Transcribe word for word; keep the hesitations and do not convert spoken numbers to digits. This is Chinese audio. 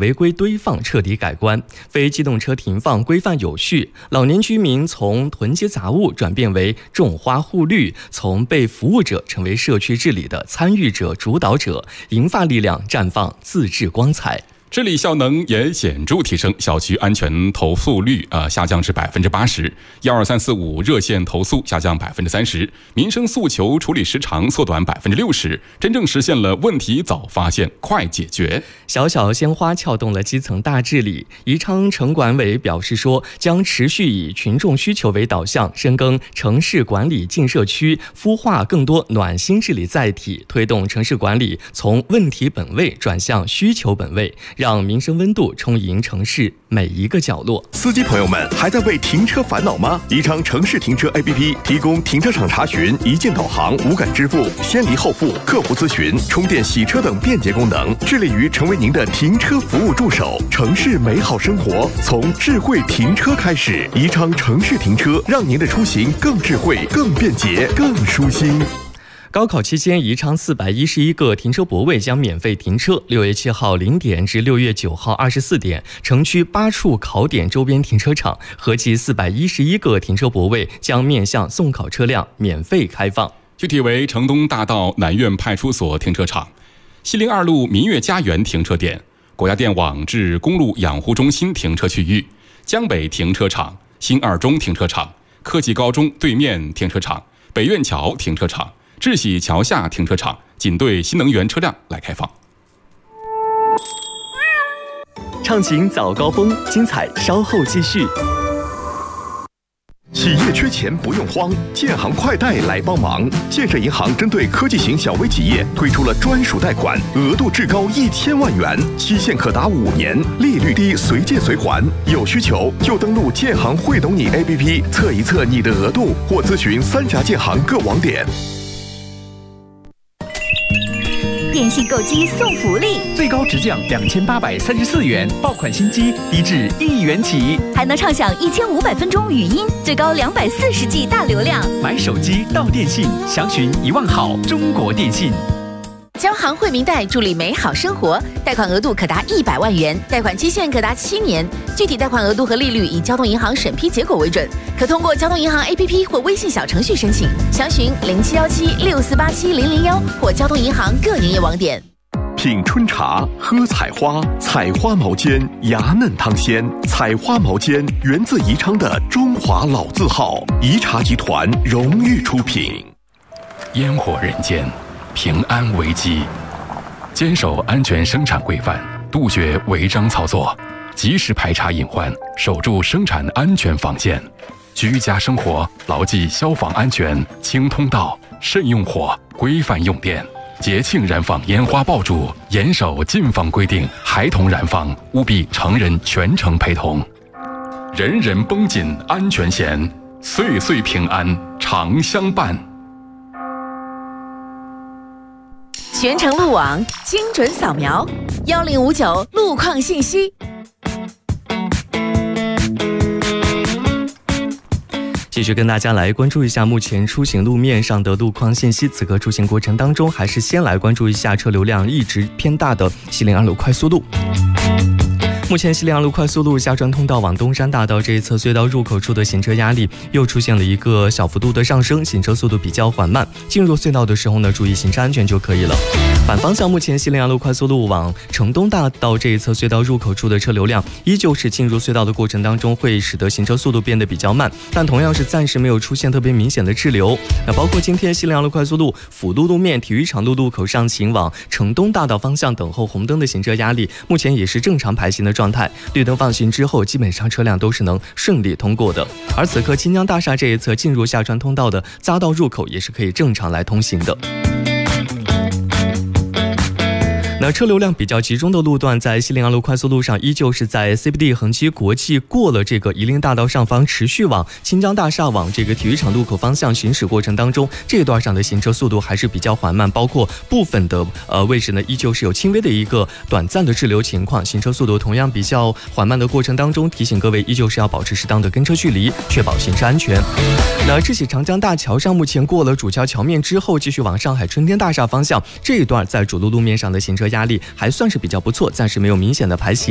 违规堆放彻底改观，非机动车停放规范有序，老年居民从囤积杂物转变为种花护绿，从被服务者成为社区治理的参与者、主导者，银发力量绽放自治光彩。 治理效能也显著提升，小区安全投诉率呃下降至百分之八十，幺二三四五热线投诉下降百分之三十，民生诉求处理时长缩短百分之六十，真正实现了问题早发现、快解决。 小小鲜花撬动了基层大治理。宜昌城管委表示说，将持续以群众需求为导向，深耕城市管理进社区，孵化更多暖心治理载体，推动城市管理从问题本位转向需求本位，让民生温度充盈城市每一个角落。 司机朋友们，还在为停车烦恼吗？宜昌城市停车 A P P 提供停车场查询、一键导航、无感支付、先离后付、客服咨询、充电洗车等便捷功能，致力于成为您的停车服务助手。城市美好生活从智慧停车开始，宜昌城市停车让您的出行更智慧、更便捷、更舒心。 高考期间，宜昌四百一十一个停车泊位将免费停车。六月七号零点至六月九号二十四点，城区八处考点周边停车场合计四百一十一个停车泊位将面向送考车辆免费开放。 具体为城东大道南苑派出所停车场、西陵二路民悦家园停车点、国家电网至公路养护中心停车区域、江北停车场、新二中停车场、科技高中对面停车场、北苑桥停车场、智喜桥下停车场仅对新能源车辆来开放。 畅行早高峰，精彩稍后继续。 企业缺钱不用慌，建行快贷来帮忙。建设银行针对科技型小微企业推出了专属贷款，额度至高一千万元，期限可达五年，利率低，随借随还。有需求就登录建行会懂你 A P P 测一测你的额度，或咨询三峡建行各网点。 电信购机送福利， 最高直降两千八百三十四元，爆款新机低至一元起， 还能畅享一千五百分钟语音，最高两百四十 G 大流量。 买手机到电信，详询一万号中国电信。 交行惠民贷助力美好生活，贷款额度可达一百万元，贷款期限可达七年，具体贷款额度和利率以交通银行审批结果为准，可通过交通银行 A P P 或微信小程序申请，详询零七幺七六四八七零零幺或交通银行各营业网点。 品春茶，喝采花，采花毛尖，芽嫩汤鲜。采花毛尖源自宜昌的中华老字号，宜茶集团荣誉出品。 烟火人间，平安为基，坚守安全生产规范，杜绝违章操作，及时排查隐患，守住生产安全防线。居家生活牢记消防安全，清通道，慎用火，规范用电。节庆燃放烟花爆竹，严守禁放规定，孩童燃放务必成人全程陪同。人人绷紧安全弦，岁岁平安常相伴。 全程路网精准扫描，幺零五九路况信息。 继续跟大家来关注一下目前出行路面上的路况信息。此刻出行过程当中，还是先来关注一下车流量一直偏大的西陵二路快速路。目前西陵二路快速路下川通道往东山大道这一侧隧道入口处的行车压力又出现了一个小幅度的上升，行车速度比较缓慢，进入隧道的时候呢，注意行车安全就可以了。反方向，目前西陵二路快速路往城东大道这一侧隧道入口处的车流量依旧是进入隧道的过程当中会使得行车速度变得比较慢，但同样是暂时没有出现特别明显的滞留。那包括今天西陵二路快速路辅路路面体育场路路口上行往城东大道方向等候红灯的行车压力目前也是正常排行的状态，绿灯放行之后基本上车辆都是能顺利通过的。而此刻清江大厦这一侧进入下川通道的匝道入口也是可以正常来通行的。那车流量比较集中的路段，在西陵二路快速路上依旧是在 C B D 恒基国际过了这个夷陵大道上方，持续往清江大厦往这个体育场路口方向行驶过程当中，这一段上的行车速度还是比较缓慢，包括部分的呃位置呢，依旧是有轻微的一个短暂的滞留情况，行车速度同样比较缓慢的过程当中，提醒各位依旧是要保持适当的跟车距离，确保行车安全。那智喜长江大桥上，目前过了主桥桥面之后，继续往上海春天大厦方向这一段，在主路路面上的行车压力还算是比较不错，暂时没有明显的排行。